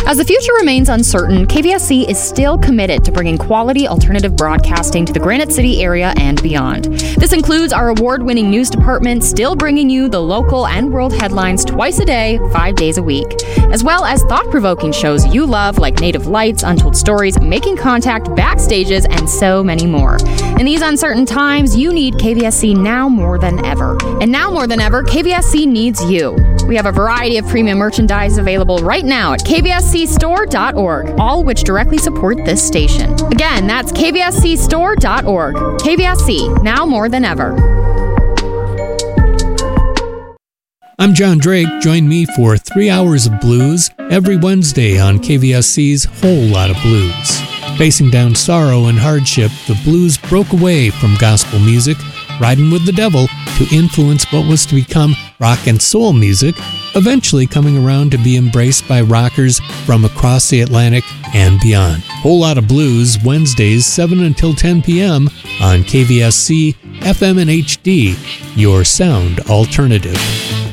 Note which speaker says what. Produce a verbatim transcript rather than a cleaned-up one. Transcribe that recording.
Speaker 1: As the future remains uncertain, K V S C is still committed to bringing quality alternative broadcasting to the Granite City area and beyond. This includes our award-winning news department still bringing you the local and world headlines twice a day, five days a week, as well as thought-provoking shows you love like Native Lights, Untold Stories, Making Contact, Backstages, and so many more. In these uncertain times, you need K V S C now more than ever. And now more than ever, K V S C needs you. We have a variety of premium merchandise available right now at K V S C store dot org, all which directly support this station. Again, that's K V S C store dot org. K V S C, now more than ever.
Speaker 2: I'm John Drake. Join me for three hours of blues every Wednesday on K V S C's Whole Lot of Blues. Facing down sorrow and hardship, the blues broke away from gospel music, riding with the devil, to influence what was to become rock and soul music, eventually coming around to be embraced by rockers from across the Atlantic and beyond. Whole Lot of Blues, Wednesdays, seven until ten p.m. on K V S C, F M and H D, your sound alternative.